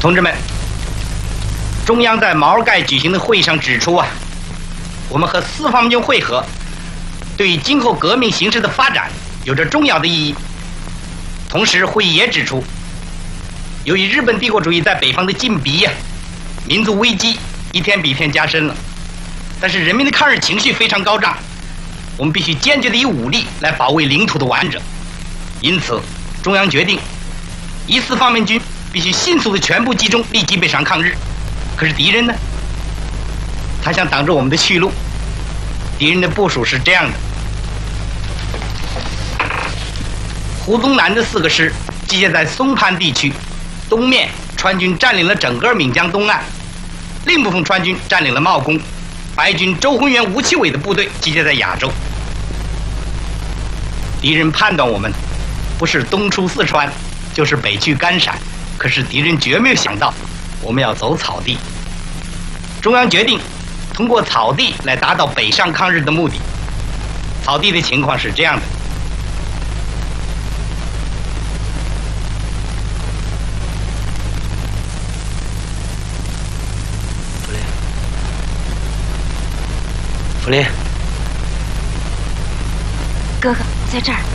同志们，中央在毛盖举行的会议上指出啊，我们和四方面军会合，对于今后革命形势的发展有着重要的意义。同时，会议也指出，由于日本帝国主义在北方的禁逼呀，民族危机一天比一天加深了。但是人民的抗日情绪非常高涨，我们必须坚决地以武力来保卫领土的完整。因此，中央决定，一四方面军必须迅速地全部集中，立即北上抗日。可是敌人呢？他想挡住我们的去路。敌人的部署是这样的：胡宗南的4个师集结在松潘地区，东面川军占领了整个岷江东岸，另一部分川军占领了茂功。白军周浑元、吴奇伟的部队集结在亚洲。敌人判断我们不是东出四川，就是北去甘陕，可是敌人绝没有想到我们要走草地。中央决定通过草地来达到北上抗日的目的。草地的情况是这样的： 福林， 哥哥在这儿。